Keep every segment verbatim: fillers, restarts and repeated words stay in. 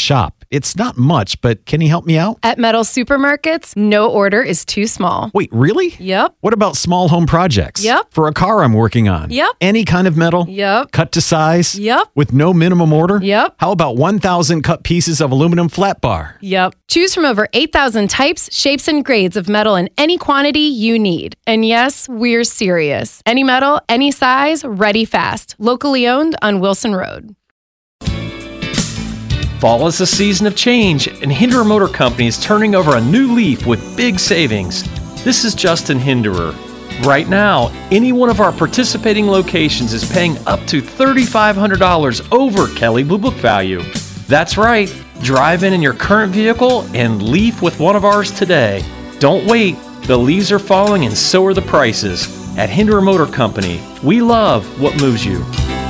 shop. It's not much, but can you help me out? At Metal Supermarkets, no order is too small. Wait, really? Yep. What about small home projects? Yep. For a car I'm working on? Yep. Any kind of metal? Yep. Cut to size? Yep. With no minimum order? Yep. How about one thousand cut pieces of aluminum flat bar? Yep. Choose from over eight thousand types, shapes, and grades of metal in any quantity you need. And yes, we're serious. Any metal, any size, ready fast. Locally owned on Wilson Road. Fall is a season of change, and Hinderer Motor Company is turning over a new leaf with big savings. This is Justin Hinderer. Right now, any one of our participating locations is paying up to three thousand five hundred dollars over Kelley Blue Book value. That's right. Drive in in your current vehicle and leaf with one of ours today. Don't wait. The leaves are falling and so are the prices. At Hinderer Motor Company, we love what moves you.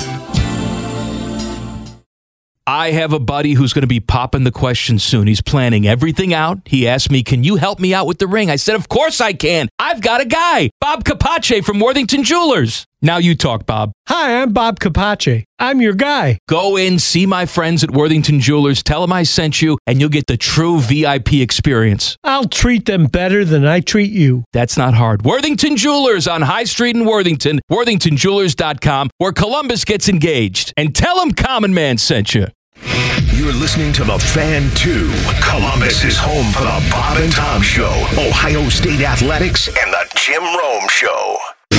I have a buddy who's going to be popping the question soon. He's planning everything out. He asked me, can you help me out with the ring? I said, of course I can. I've got a guy, Bob Capace from Worthington Jewelers. Now you talk, Bob. Hi, I'm Bob Capace. I'm your guy. Go in, see my friends at Worthington Jewelers, tell them I sent you, and you'll get the true V I P experience. I'll treat them better than I treat you. That's not hard. Worthington Jewelers on High Street in Worthington, worthington jewelers dot com, where Columbus gets engaged. And tell them Common Man sent you. You're listening to The Fan two. Columbus is home for the Bob and Tom Show, Ohio State Athletics, and the Jim Rome Show.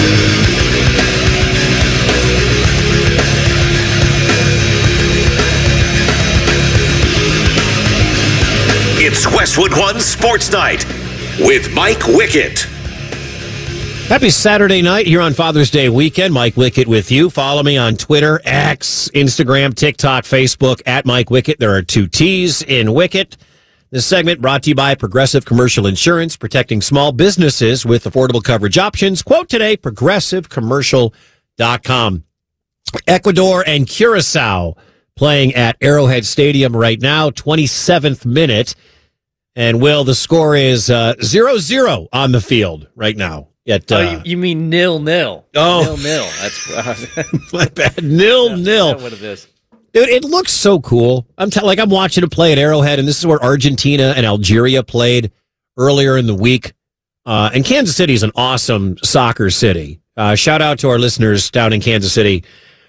It's Westwood One Sports Night with Mike Wickett. Happy Saturday night here on Father's Day weekend. Mike Wickett with you. Follow me on Twitter, X, Instagram, TikTok, Facebook, at Mike Wickett. There are two T's in Wickett. This segment brought to you by Progressive Commercial Insurance, protecting small businesses with affordable coverage options. Quote today, progressive commercial dot com. Ecuador and Curacao playing at Arrowhead Stadium right now, twenty-seventh minute. And, Will, the score is uh, zero zero on the field right now. At, uh, oh, you, you mean nil nil? Oh, nil nil. That's uh, my bad. Nil that's, nil. That's what it is, dude. It looks so cool. I'm t- like I'm watching it play at Arrowhead, and this is where Argentina and Algeria played earlier in the week. Uh, and Kansas City is an awesome soccer city. Uh, shout out to our listeners down in Kansas City.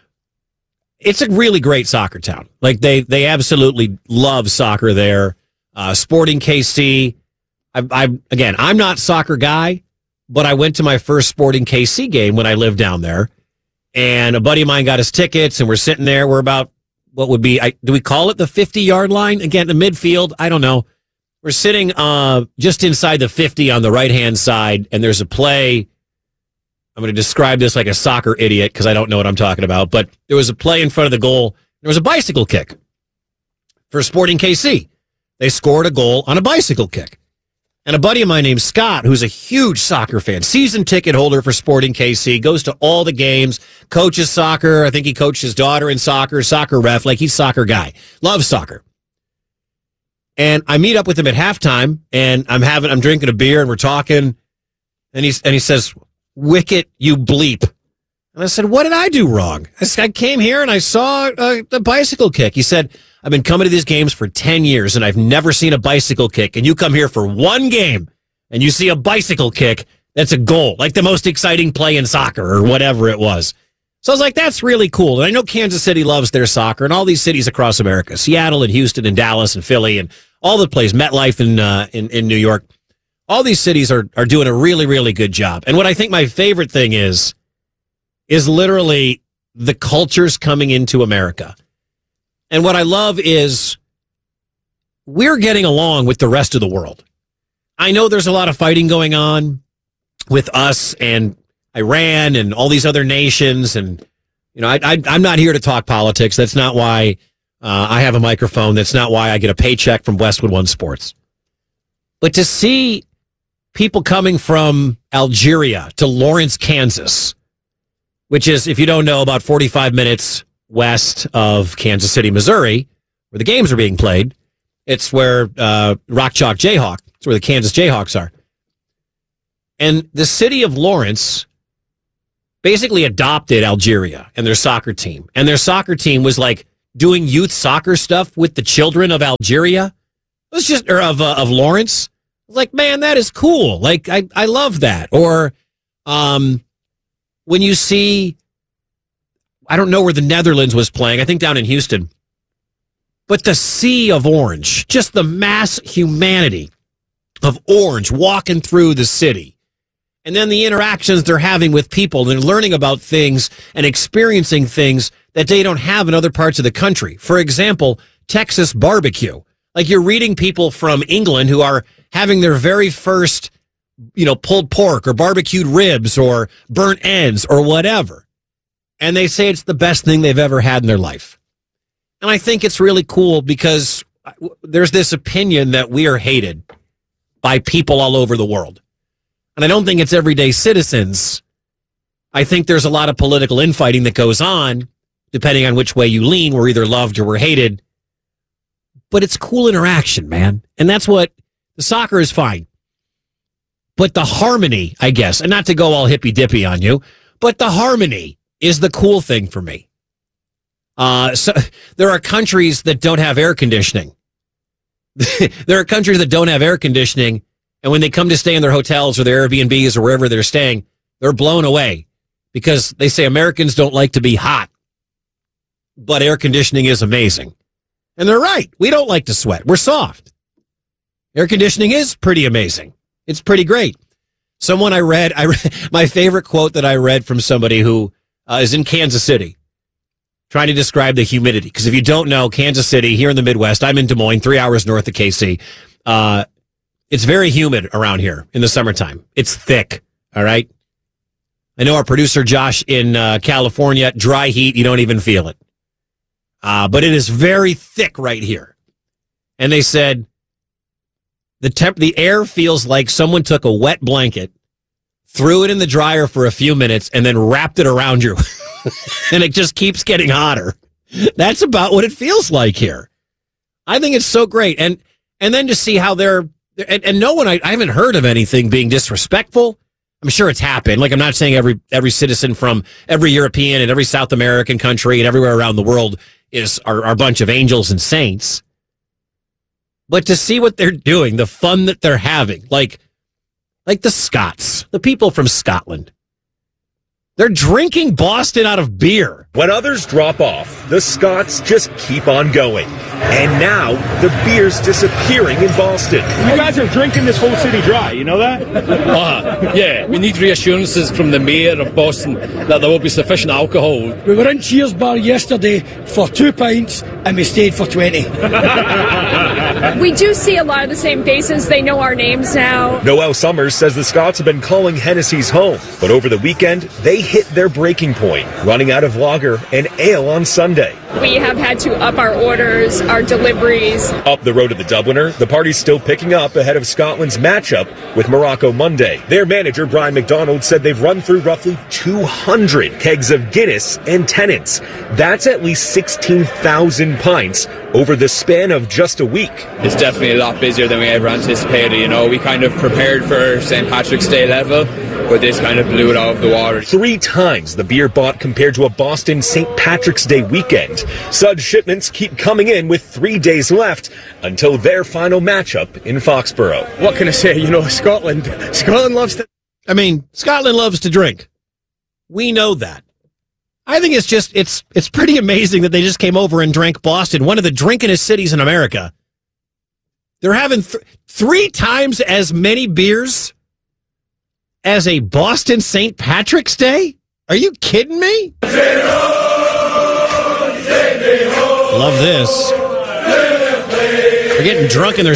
It's a really great soccer town. Like they they absolutely love soccer there. Uh, Sporting K C. I, I again, I'm not a soccer guy. But I went to my first Sporting K C game when I lived down there, and a buddy of mine got his tickets, and we're sitting there. We're about, what would be, I, do we call it the fifty-yard line? Again, the midfield? I don't know. We're sitting uh, just inside the fifty on the right-hand side, and there's a play. I'm going to describe this like a soccer idiot because I don't know what I'm talking about, but there was a play in front of the goal. There was a bicycle kick for Sporting K C. They scored a goal on a bicycle kick. And a buddy of mine named Scott, who's a huge soccer fan, season ticket holder for Sporting K C, goes to all the games, coaches soccer. I think he coached his daughter in soccer, soccer ref, like he's a soccer guy. Loves soccer. And I meet up with him at halftime, and I'm having, I'm drinking a beer, and we're talking, and he's and he says, "Wickett, you bleep." And I said, "What did I do wrong?" I said, "I came here and I saw uh, the bicycle kick." He said, "I've been coming to these games for ten years and I've never seen a bicycle kick. And you come here for one game and you see a bicycle kick. That's a goal, like the most exciting play in soccer or whatever it was." So I was like, that's really cool. And I know Kansas City loves their soccer and all these cities across America, Seattle and Houston and Dallas and Philly and all the places, MetLife in, uh, in, in New York. All these cities are, are doing a really, really good job. And what I think my favorite thing is, is literally the cultures coming into America. And what I love is we're getting along with the rest of the world. I know there's a lot of fighting going on with us and Iran and all these other nations. And, you know, I, I, I'm not here to talk politics. That's not why uh, I have a microphone. That's not why I get a paycheck from Westwood One Sports. But to see people coming from Algeria to Lawrence, Kansas, which is, if you don't know, about forty-five minutes west of Kansas City, Missouri, where the games are being played. It's where uh, Rock Chalk Jayhawk, it's where the Kansas Jayhawks are. And the city of Lawrence basically adopted Algeria and their soccer team. And their soccer team was like doing youth soccer stuff with the children of Algeria. It was just, or of, uh, of Lawrence. Like, man, that is cool. Like, I, I love that. Or um, when you see, I don't know where the Netherlands was playing, I think down in Houston, but the sea of orange, just the mass humanity of orange walking through the city. And then the interactions they're having with people. They're learning about things and experiencing things that they don't have in other parts of the country. For example, Texas barbecue. Like, you're reading people from England who are having their very first, you know, pulled pork or barbecued ribs or burnt ends or whatever. And they say it's the best thing they've ever had in their life. And I think it's really cool because there's this opinion that we are hated by people all over the world. And I don't think it's everyday citizens. I think there's a lot of political infighting that goes on, depending on which way you lean. We're either loved or we're hated. But it's cool interaction, man. And that's what the soccer is fine. But the harmony, I guess, and not to go all hippy-dippy on you, but the harmony is the cool thing for me. Uh, so there are countries that don't have air conditioning. There are countries that don't have air conditioning, and when they come to stay in their hotels or their Airbnbs or wherever they're staying, they're blown away because they say Americans don't like to be hot, but air conditioning is amazing. And they're right. We don't like to sweat. We're soft. Air conditioning is pretty amazing. It's pretty great. Someone I read, I read my favorite quote that I read from somebody who uh, is in Kansas City, trying to describe the humidity. Because if you don't know, Kansas City, here in the Midwest, I'm in Des Moines, three hours north of K C. Uh, it's very humid around here in the summertime. It's thick, all right? I know our producer, Josh, in uh, California, dry heat, you don't even feel it. Uh, but it is very thick right here. And they said the temp, the air feels like someone took a wet blanket, threw it in the dryer for a few minutes, and then wrapped it around you. And it just keeps getting hotter. That's about what it feels like here. I think it's so great. And and then to see how they're, and, and no one, I, I haven't heard of anything being disrespectful. I'm sure it's happened. Like, I'm not saying every every citizen from every European and every South American country and everywhere around the world is are, are a bunch of angels and saints. But to see what they're doing, the fun that they're having, like, like the Scots, the people from Scotland, they're drinking Boston out of beer. When others drop off, the Scots just keep on going. And now, the beer's disappearing in Boston. You guys are drinking this whole city dry, you know that? Uh, yeah, we need reassurances from the mayor of Boston that there will be sufficient alcohol. We were in Cheers Bar yesterday for two pints and we stayed for twenty. We do see a lot of the same faces. They know our names now. Noel Summers says the Scots have been calling Hennessy's home, but over the weekend, they hit their breaking point, running out of lager and ale on Sunday. We have had to up our orders, our deliveries. Up the road to the Dubliner, the party's still picking up ahead of Scotland's matchup with Morocco Monday. Their manager, Brian McDonald, said they've run through roughly two hundred kegs of Guinness and Tennent's. That's at least sixteen thousand pints over the span of just a week. It's definitely a lot busier than we ever anticipated. You know, we kind of prepared for Saint Patrick's Day level, but this kind of blew it out of the water. Three times the beer bought compared to a Boston Saint Patrick's Day weekend. Such shipments keep coming in with three days left until their final matchup in Foxborough. What can I say? You know, Scotland. Scotland loves to... I mean, Scotland loves to drink. We know that. I think it's just, it's it's pretty amazing that they just came over and drank Boston, one of the drinkingest cities in America. They're having th- three times as many beers as a Boston Saint Patrick's Day? Are you kidding me? Love this. They're getting drunk in their